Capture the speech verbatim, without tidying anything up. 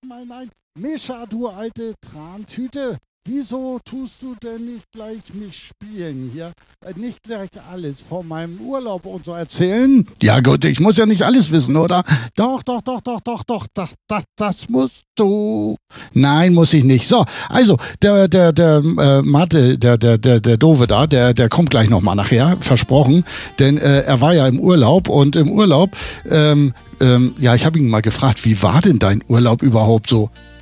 mal nein. Mischa, du alte Trantüte, wieso tust du denn nicht gleich mich spielen hier? Äh, nicht gleich alles von meinem Urlaub und so erzählen? Ja gut, ich muss ja nicht alles wissen, oder? Doch, doch, doch, doch, doch, doch, das, das, das musst du. Nein, muss ich nicht. So, also, der, der, der, äh, Mathe, der, der, der, der Dove da, der, der kommt gleich nochmal nachher, versprochen, denn äh, er war ja im Urlaub und im Urlaub, ähm, ähm, ja, ich habe ihn mal gefragt, wie war denn dein Urlaub überhaupt so?